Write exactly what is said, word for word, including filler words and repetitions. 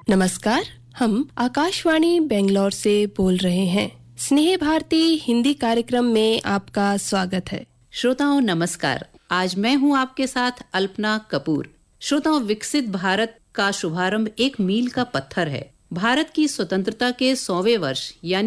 नमस्कार, हम आकाशवाणी बेंगलोर से बोल रहे हैं। स्नेह भारती हिंदी कार्यक्रम में आपका स्वागत है। श्रोताओं नमस्कार। आज मैं हूं आपके साथ अल्पना कपूर। श्रोताओं, विकसित भारत का शुभारंभ एक मील का पत्थर है। भारत की स्वतंत्रता के सौवें वर्ष यानी